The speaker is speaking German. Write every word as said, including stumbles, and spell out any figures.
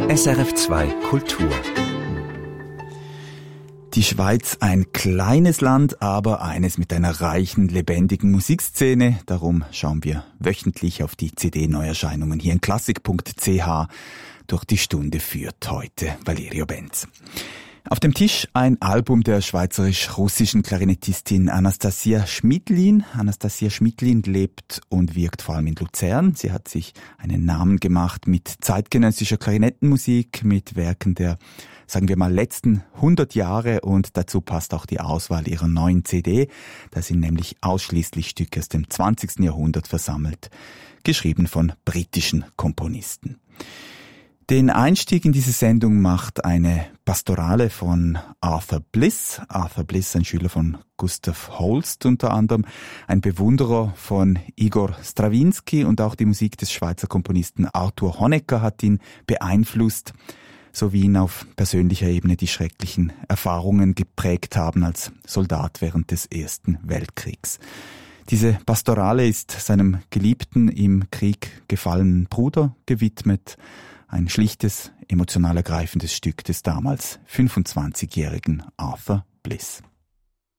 S R F zwei Kultur. Die Schweiz, ein kleines Land, aber eines mit einer reichen, lebendigen Musikszene. Darum schauen wir wöchentlich auf die C D-Neuerscheinungen hier in klassik punkt c h. Durch die Stunde führt heute Valerio Benz. Auf dem Tisch ein Album der schweizerisch-russischen Klarinettistin Anastasia Schmidlin. Anastasia Schmidlin lebt und wirkt vor allem in Luzern. Sie hat sich einen Namen gemacht mit zeitgenössischer Klarinettenmusik, mit Werken der, sagen wir mal, letzten hundert Jahre, und dazu passt auch die Auswahl ihrer neuen C D. Da sind nämlich ausschließlich Stücke aus dem zwanzigsten Jahrhundert versammelt, geschrieben von britischen Komponisten. Den Einstieg in diese Sendung macht eine Pastorale von Arthur Bliss. Arthur Bliss, ein Schüler von Gustav Holst unter anderem, ein Bewunderer von Igor Strawinsky, und auch die Musik des Schweizer Komponisten Arthur Honegger hat ihn beeinflusst, so wie ihn auf persönlicher Ebene die schrecklichen Erfahrungen geprägt haben als Soldat während des Ersten Weltkriegs. Diese Pastorale ist seinem geliebten, im Krieg gefallenen Bruder gewidmet. Ein schlichtes, emotional ergreifendes Stück des damals fünfundzwanzigjährigen Arthur Bliss.